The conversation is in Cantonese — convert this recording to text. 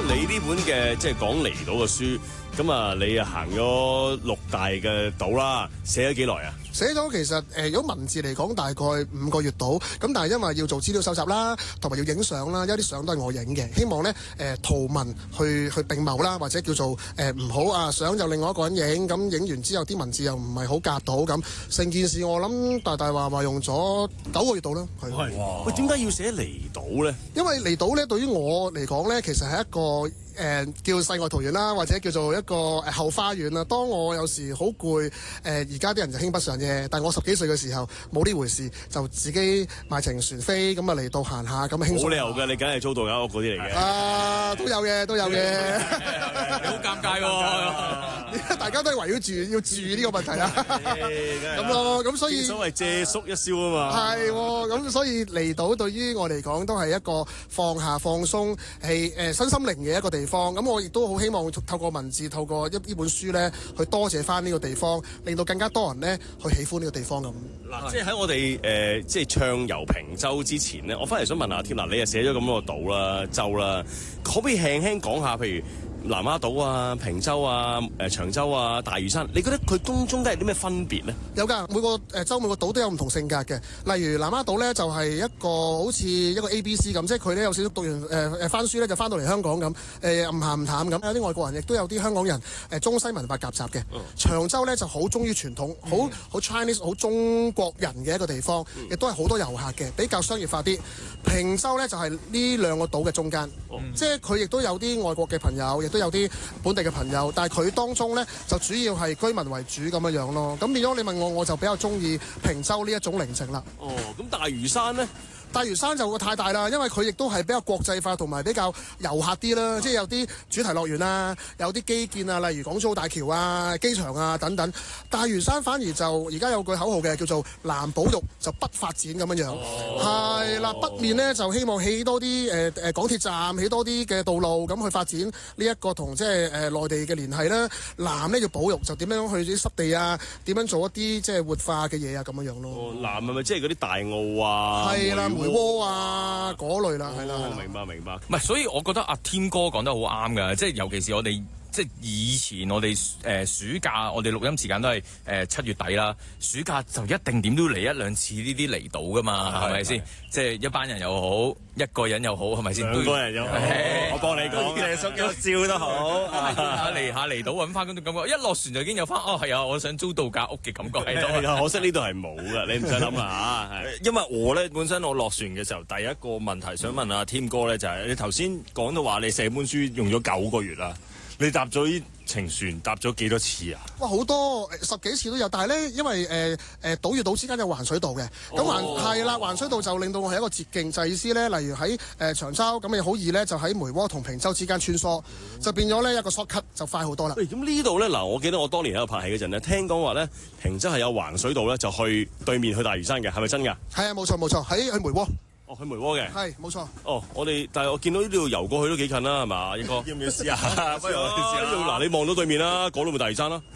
你呢本嘅即係講離島嘅書，咁啊，你啊行咗6大嘅島啦，寫咗幾耐啊？ 寫咗其實如果文字嚟講大概5個月到，咁但係因為要做資料搜集啦，同埋要影相啦，有啲相都係我影嘅，希望咧圖文去並茂啦，或者叫做唔好啊相就另外一個人影，咁影完之後啲文字又唔係好夾到，咁成件事我諗大話用咗9個月到啦。係。 哇！喂，點解要寫離島咧？ 因為離島咧對於我嚟講咧，其實係一個叫世外桃源啦，或者叫做一個後花園啦。當我有時好攰，而家啲人就興不上嘅，但係我10幾歲嘅時候冇呢回事，就自己買程船飛咁啊嚟到行下咁輕鬆。冇理由嘅，你梗係租度假屋嗰啲嚟嘅。 啊，都有嘅，都有嘅。 你好尷尬喎！ 大家都係圍繞住要住呢個問題啊。咁咯，咁所以所謂借宿一宵啊嘛。 係喎，咁所以離島對於我嚟講都係一個放下放鬆係身心靈嘅一個地方。咁我亦都好希望透過文字，透過呢本書咧，去多謝翻呢個地方，令到更加多人咧去喜歡呢個地方咁。 嗱，即係喺我哋即係暢遊平洲之前咧，我翻嚟想問下添，嗱，你又寫咗咁多個島啦、洲啦，可唔可以輕輕講下，譬如南丫島啊、平洲啊、長洲啊、大嶼山，你覺得佢中間有啲咩分別咧？ 有㗎，每個洲每個島都有唔同性格嘅。例如南丫島咧，就係一個好似一個 ABC 咁，即係佢咧有少少讀完翻書咧，就翻到嚟香港咁，唔鹹唔淡咁。有啲外國人，亦都有啲香港人中西文化夾雜嘅。長洲咧就好忠於傳統，好 Chinese 好中國人嘅一個地方，亦都係好多遊客嘅，比較商業化啲。平洲咧就係呢兩個島嘅中間，即係佢亦都有啲外國嘅朋友，亦都有啲本地嘅朋友，但係佢當中咧就主要係居民為主咁樣咯。咁變咗你問我就比較中意平洲呢一種寧靜啦。 哦，咁大嶼山咧？ 大嶼山就太大啦，因為佢亦都係比較國際化同埋比較遊客啲啦，即係有啲主題樂園啊，有啲基建啊，例如港珠澳大橋啊、機場啊等等。大嶼山反而就而家有句口號嘅，叫做南保育就北發展咁樣樣。係啦，北面呢就希望起多啲港鐵站，起多啲嘅道路咁去發展呢一個同即係內地嘅聯繫啦。南呢要保育，就點樣去啲濕地啊，點樣做一啲即係活化嘅嘢啊咁樣樣咯。 南係咪即係嗰啲大澳啊？ 係啦。梅窩啊，嗰類啦，係啦， 明白。 唔係，所以我覺得阿添哥講得好啱㗎，即係尤其是我哋。即係以前我哋暑假我哋錄音時間都係7月底啦，暑假就一定點都嚟1-2次呢啲離島噶嘛，係咪先？即係一班人又好，一個人又好，係咪先？ 兩個人又好，我幫你講，借宿一宵都好。 嚟下離島揾翻嗰種感覺，一落船就已經有翻係啊！我想租度假屋嘅感覺喺度。 可惜呢度係冇㗎，你唔使諗啦嚇。 因為我咧本身我落船嘅時候，第一個問題想問阿添哥咧，就係你頭先講到話你寫本書用咗9個月啦。你搭咗啲程船搭咗幾多次啊？ 哇，好多10幾次都有，但係咧，因為島與島之間有環水道嘅，咁係啦，環水道就令到我係一個捷徑，就係意思咧，例如喺長洲咁你好易咧，就喺梅窩同平洲之間穿梭，就變咗咧一個 shortcut 就快好多啦。 咁呢度咧嗱，我記得我當年喺度拍戲嗰陣咧，聽講話咧平洲係有環水道咧，就去對面去大嶼山嘅，係咪真㗎？ 係啊，冇錯，喺梅窩。 哦，去梅窩嘅， 係冇錯。 哦，但係我見到呢度遊過去都幾近啦，係嘛，應該要唔要試下？不如我試下。嗱，你望到對面啦，嗰度咪大嶼山啦。